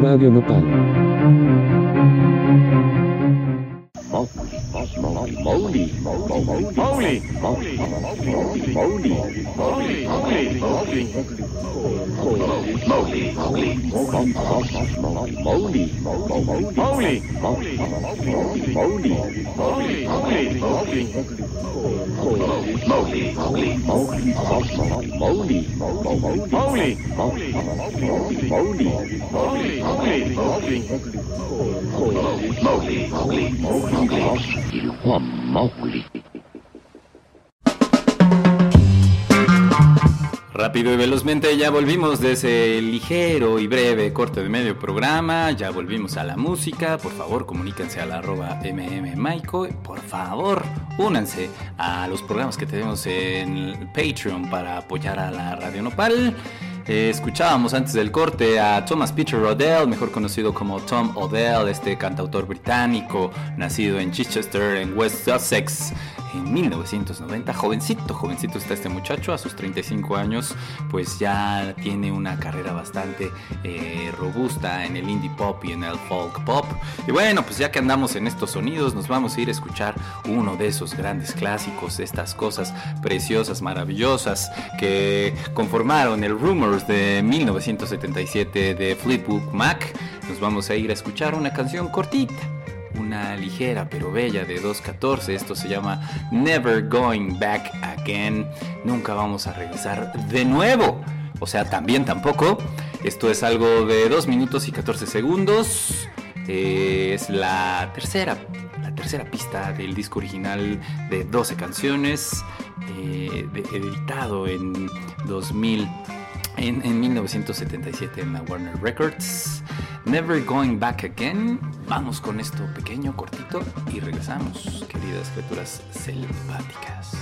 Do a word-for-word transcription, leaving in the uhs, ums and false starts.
Radio Nopal. Mowgli, Mowgli, Mowgli, Mowgli, Mowgli, Mowgli, Mowgli, Mowgli, il buon Mowgli. Rápido y velozmente ya volvimos de ese ligero y breve corte de medio programa, ya volvimos a la música. Por favor, comuníquense a la arroba mmmaico, por favor, únanse a los programas que tenemos en Patreon para apoyar a la Radio Nopal. Eh, escuchábamos antes del corte a Thomas Peter Odell, mejor conocido como Tom Odell, este cantautor británico nacido en Chichester, en West Sussex, en mil novecientos noventa. Jovencito, jovencito está este muchacho, a sus treinta y cinco años, pues ya tiene una carrera bastante eh, robusta en el indie pop y en el folk pop. Y bueno, pues ya que andamos en estos sonidos, nos vamos a ir a escuchar uno de esos grandes clásicos, estas cosas preciosas, maravillosas que conformaron el Rumors de mil novecientos setenta y siete de Fleetwood Mac. Nos vamos a ir a escuchar una canción cortita, una ligera pero bella de dos catorce. Esto se llama Never Going Back Again. Nunca vamos a regresar de nuevo. O sea, también tampoco. Esto es algo de dos minutos y catorce segundos. Eh, es la tercera, la tercera pista del disco original de doce canciones, eh, de, editado en dos mil. En, en mil novecientos setenta y siete en la Warner Records. Never Going Back Again. Vamos con esto pequeño, cortito, y regresamos, queridas criaturas selváticas.